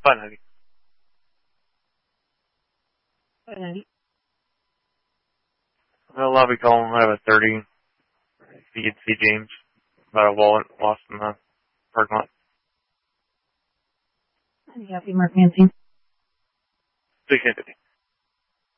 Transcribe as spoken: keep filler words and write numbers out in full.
Bye, Nuggy. Bye, Nuggy. Well, I'll be calling at about thirty. If you could see James about a wallet lost in the parking lot. Happy Mark Nancy. sixteen fifty.